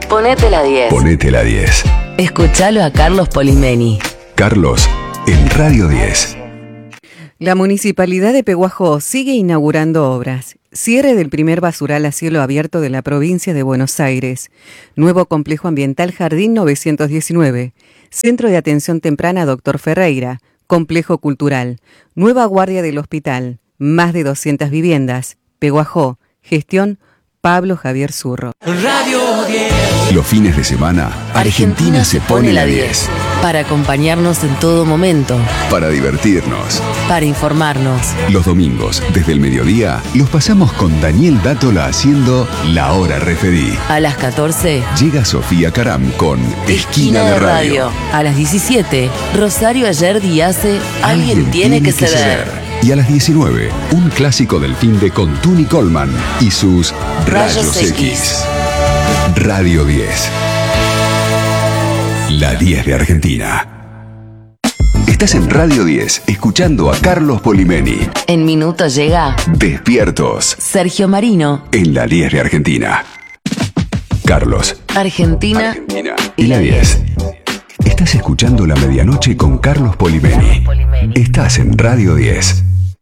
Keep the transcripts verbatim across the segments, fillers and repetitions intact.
Ponete la diez. Ponete la diez. Escuchalo a Carlos Polimeni. Carlos, en Radio diez. La Municipalidad de Peguajó sigue inaugurando obras. Cierre del primer basural a cielo abierto de la provincia de Buenos Aires. Nuevo complejo ambiental Jardín novecientos diecinueve. Centro de atención temprana Doctor Ferreira. Complejo cultural. Nueva guardia del hospital. Más de doscientas viviendas. Peguajó. Gestión Pablo Javier Zurro. Radio diez. Los fines de semana, Argentina se pone la diez. Para acompañarnos en todo momento. Para divertirnos. Para informarnos. Los domingos, desde el mediodía, los pasamos con Daniel Dátola haciendo La Hora Referí. A las catorce, llega Sofía Caram con Esquina de Radio. A las diecisiete, Rosario Ayerdi hace Alguien, Alguien tiene que ceder. ceder. Y a las diecinueve, un clásico del fin de con Tuni Coleman y sus Rayos, Rayos X. X. Radio diez. La diez de Argentina. Estás en Radio diez, escuchando a Carlos Polimeni. En minutos llega Despiertos. Sergio Marino. En la diez de Argentina. Carlos. Argentina. Argentina. Y la diez. Estás escuchando La Medianoche con Carlos Polimeni. Estás en Radio diez.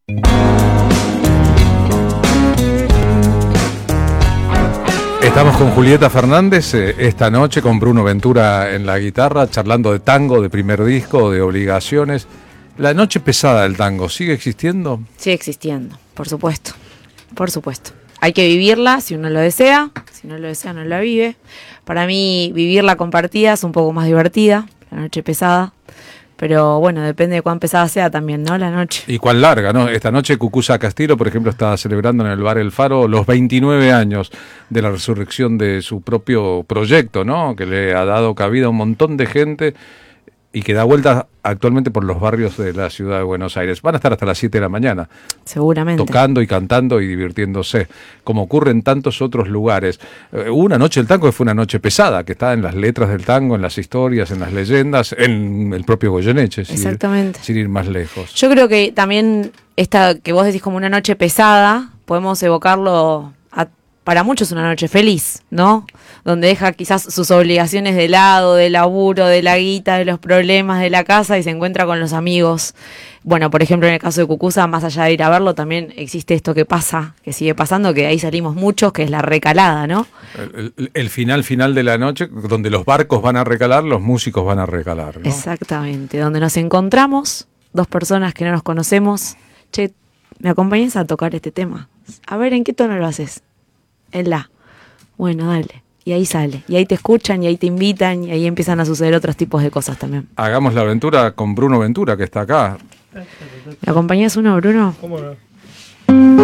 Estamos con Julieta Fernández eh, esta noche, con Bruno Ventura en la guitarra, charlando de tango, de primer disco, de obligaciones. La noche pesada del tango, ¿sigue existiendo? Sigue existiendo, por supuesto, por supuesto. Hay que vivirla si uno lo desea, si no lo desea no la vive. Para mí vivirla compartida es un poco más divertida, la noche pesada. Pero bueno, depende de cuán pesada sea también, ¿no? La noche. Y cuán larga, ¿no? Esta noche Cucuza Castillo, por ejemplo, está celebrando en el bar El Faro los veintinueve años de la resurrección de su propio proyecto, ¿no? Que le ha dado cabida a un montón de gente y que da vueltas actualmente por los barrios de la ciudad de Buenos Aires. Van a estar hasta las siete de la mañana. Seguramente. Tocando y cantando y divirtiéndose, como ocurre en tantos otros lugares. Eh, hubo una noche del tango que fue una noche pesada, que está en las letras del tango, en las historias, en las leyendas, en el propio Goyeneche. Exactamente. Sin, sin ir más lejos. Yo creo que también esta que vos decís como una noche pesada, podemos evocarlo a, para muchos una noche feliz, ¿no? Donde deja quizás sus obligaciones de lado, del laburo, de la guita, de los problemas de la casa y se encuentra con los amigos. Bueno, por ejemplo, en el caso de Cucuza, más allá de ir a verlo, también existe esto que pasa, que sigue pasando, que ahí salimos muchos, que es la recalada, ¿no? El, el, el final final de la noche, donde los barcos van a recalar, los músicos van a recalar, ¿no? Exactamente, donde nos encontramos, dos personas que no nos conocemos. Che, ¿me acompañas a tocar este tema? A ver, ¿en qué tono lo haces? En la. Bueno, dale. Y ahí sale, y ahí te escuchan, y ahí te invitan, y ahí empiezan a suceder otros tipos de cosas también. Hagamos la aventura con Bruno Ventura, que está acá. ¿Me acompañas uno, Bruno? ¿Cómo no?